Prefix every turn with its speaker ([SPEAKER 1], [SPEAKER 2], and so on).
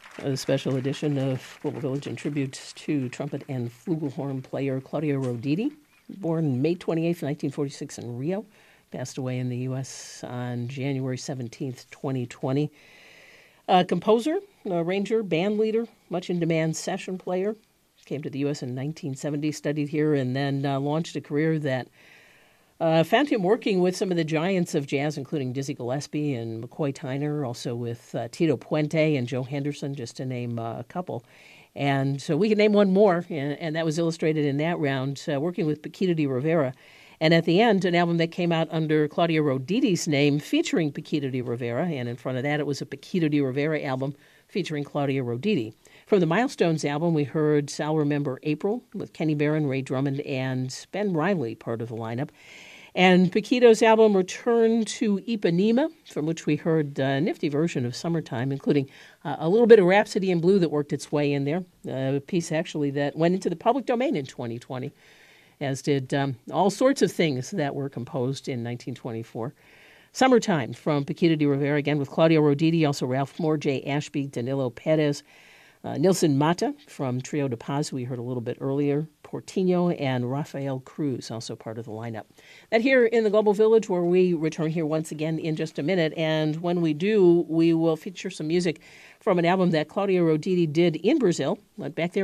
[SPEAKER 1] A special edition of Global Village in tribute to trumpet and flugelhorn player Claudio Roditi, born May 28, 1946 in Rio, passed away in the U.S. on January 17th, 2020. Composer, arranger, band leader, much in demand session player. Came to the U.S. in 1970, studied here, and then launched a career that found him working with some of the giants of jazz, including Dizzy Gillespie and McCoy Tyner, also with Tito Puente and Joe Henderson, just to name a couple. And so we can name one more, and that was illustrated in that round, working with Paquito D'Rivera. And at the end, an album that came out under Claudio Roditi's name, featuring Paquito D'Rivera, and in front of that it was a Paquito D'Rivera album featuring Claudio Roditi. From the Milestones album, we heard I'll Remember April with Kenny Barron, Ray Drummond, and Ben Riley, part of the lineup. And Paquito's album Return to Ipanema, from which we heard a nifty version of Summertime, including a little bit of Rhapsody in Blue that worked its way in there, a piece actually that went into the public domain in 2020, as did all sorts of things that were composed in 1924. Summertime from Paquito D'Rivera, again with Claudio Roditi, also Ralph Moore, Jay Ashby, Danilo Perez, Nilson Mata from Trio de Paz, we heard a little bit earlier, Portinho, and Rafael Cruz, also part of the lineup. That here in the Global Village, where we return here once again in just a minute, and when we do, we will feature some music from an album that Claudio Roditi did in Brazil, back there